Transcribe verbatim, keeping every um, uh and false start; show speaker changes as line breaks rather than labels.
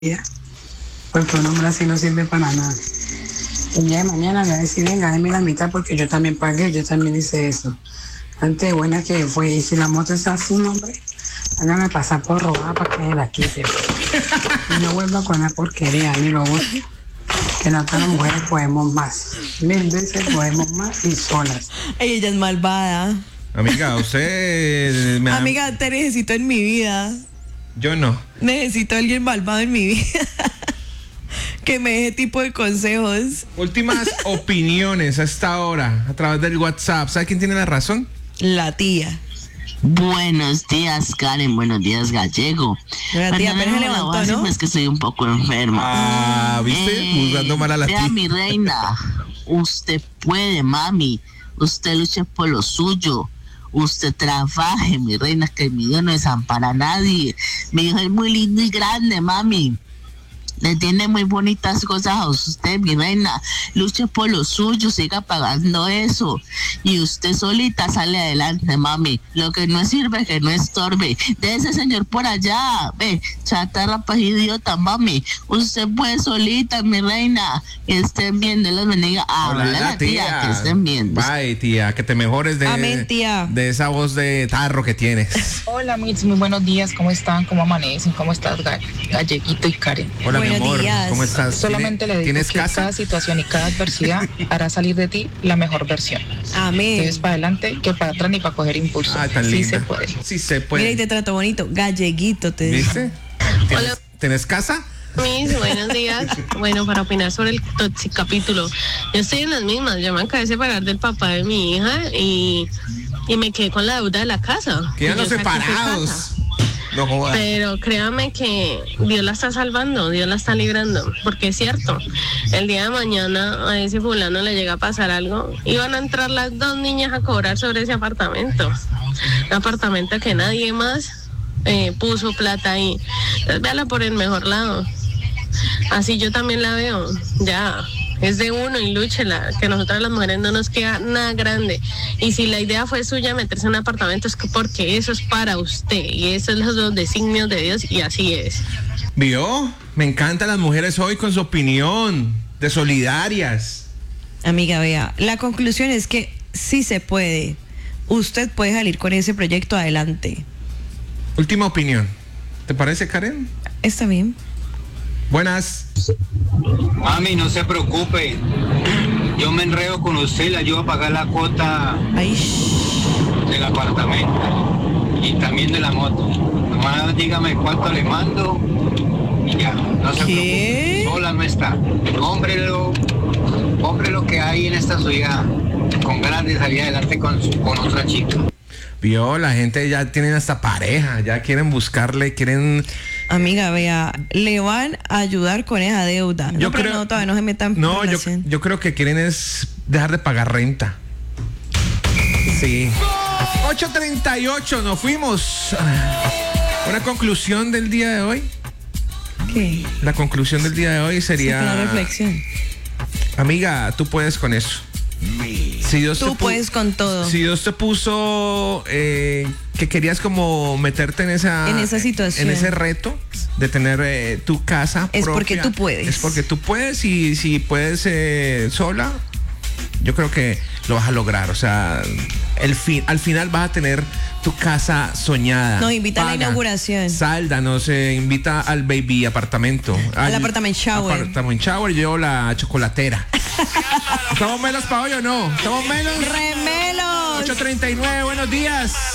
porque un hombre así no sirve para nada. El día de mañana le va a decir, venga, déme la mitad porque yo también pagué, yo también hice eso. Antes de buena que fue, y si la moto está así, hombre, hágame pasar por robar para que la quite. Y no vuelva con la porquería, ni lo otro. Que nosotras las mujeres podemos más. Mil veces podemos más y solas.
Ella es malvada.
Amiga, usted... Me
Amiga, te necesito en mi vida.
Yo no.
Necesito a alguien malvado en mi vida. Que me dé tipo de consejos.
Últimas opiniones a esta hora, a través del WhatsApp. ¿Sabe quién tiene la razón?
La tía.
Buenos días, Karen. Buenos días, Gallego.
La tía apenas se levantó, ¿no?
Es que estoy un poco enferma.
Ah, ¿viste?
Eh,
Juzgando mal a la
vea,
tía.
mi reina, usted puede, mami. Usted luche por lo suyo. Usted trabaje, mi reina, que mi Dios no desampara a nadie. Mi hijo es muy lindo y grande, mami. Le tiene muy bonitas cosas a usted, mi reina. Luche por lo suyo, siga pagando eso. Y usted solita sale adelante, mami. Lo que no sirve, que no estorbe. De ese señor por allá, ve, chatarra pa' idiota, mami. Usted puede solita, mi reina. Que estén bien, de las bendiga. Habla
Hola,
la tía,
tía.
que estén bien.
Bye, tía, que te mejores de,
Amén, tía.
de esa voz de tarro que tienes.
Hola, Mitz, muy buenos días. ¿Cómo están? ¿Cómo amanecen? ¿Cómo estás, Galleguito y Karen?
Hola, mi
Buenos
amor,
días.
¿cómo estás?
Solamente le digo
¿Tienes
que
casa?
cada situación y cada adversidad hará salir de ti la mejor versión.
Amén.
Entonces, para adelante, que para atrás ni para coger impulso.
Ah, tan
Sí
linda.
se puede.
Sí se puede.
Mira, y te trato bonito. Galleguito, te digo.
¿Viste? ¿Tienes,
Hola.
¿Tienes casa?
Mis buenos días. Bueno, para opinar sobre el Toxic capítulo, yo estoy en las mismas. Yo me acabé de separar del papá de mi hija y, y me quedé con la deuda de la casa.
Quedan
Yo
los
saqué esa
separados.
casa.
No jodas.
Pero créame que Dios la está salvando, Dios la está librando, porque es cierto, el día de mañana a ese fulano le llega a pasar algo y van a entrar las dos niñas a cobrar sobre ese apartamento, un apartamento que nadie más eh, puso plata ahí. Entonces véala por el mejor lado, así yo también la veo, ya. Es de uno y lúchela, que nosotras las mujeres no nos queda nada grande. Y si la idea fue suya meterse en un apartamento, es que porque eso es para usted. Y esos son los designios de Dios y así es.
¿Vio? Me encantan las mujeres hoy con su opinión, de solidarias.
Amiga, vea, la conclusión es que sí se puede. Usted puede salir con ese proyecto adelante.
Última opinión. ¿Te parece, Karen?
Está bien.
Buenas.
Mami, no se preocupe. Yo me enredo con usted, le ayudo a pagar la cuota
Ay,
del apartamento y también de la moto. Nomás dígame cuánto le mando y ya, no se
¿qué?
preocupe. Sola no está. Cómprelo, compre lo que hay en esta ciudad con ganas de salir adelante con, su, con otra chica.
Vio, la gente ya tienen hasta pareja, ya quieren buscarle, quieren...
Amiga, vea, le van a ayudar con esa deuda.
Yo
no, pero
creo-
no, todavía no se metan en
No, yo,
relación.
yo creo que quieren es dejar de pagar renta. Sí. ocho treinta y ocho, nos fuimos. Una conclusión del día de hoy.
¿Qué?
La conclusión del día de hoy sería...
Una reflexión.
Amiga, tú puedes con eso. Si Dios
Tú
te pu-
puedes con todo.
Si Dios te puso eh, que querías como meterte en esa
En esa situación.
en ese reto de tener eh, tu casa
Es
propia,
porque tú puedes.
Es porque tú puedes y si puedes eh, sola, yo creo que lo vas a lograr. O sea, el fin, al final vas a tener tu casa soñada.
Nos invita a la
Paga,
inauguración.
Salda, nos eh, invita al baby apartamento.
Al apartment shower.
Apartament shower, yo la chocolatera. ¿Estamos menos para hoy o no? ¿Estamos menos?
¡Remelos!
ocho treinta y nueve, buenos días.